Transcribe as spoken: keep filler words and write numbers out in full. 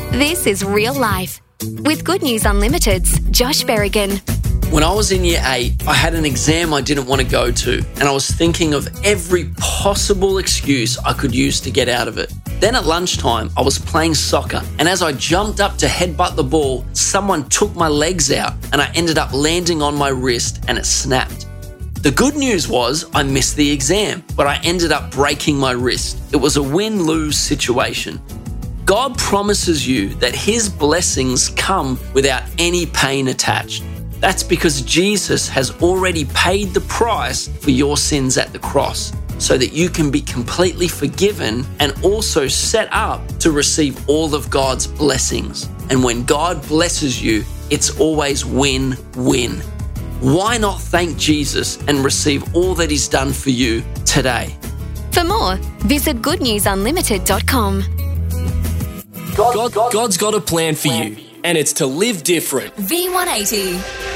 This is Real Life with Good News Unlimited's Josh Berrigan. When I was in year eight, I had an exam I didn't want to go to, and I was thinking of every possible excuse I could use to get out of it. Then at lunchtime, I was playing soccer, and as I jumped up to headbutt the ball, someone took my legs out, and I ended up landing on my wrist, and it snapped. The good news was I missed the exam, but I ended up breaking my wrist. It was a win-lose situation. God promises you that His blessings come without any pain attached. That's because Jesus has already paid the price for your sins at the cross, so that you can be completely forgiven and also set up to receive all of God's blessings. And when God blesses you, it's always win-win. Why not thank Jesus and receive all that He's done for you today? For more, visit good news unlimited dot com. God, God, God's got a plan for you, and it's to live different. V one eighty.